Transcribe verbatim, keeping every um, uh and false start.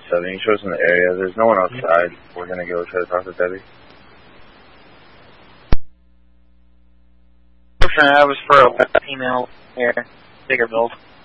seven. You show us in the area. There's no one outside. We're going to go try to talk to Debbie. I was for a female here, bigger build.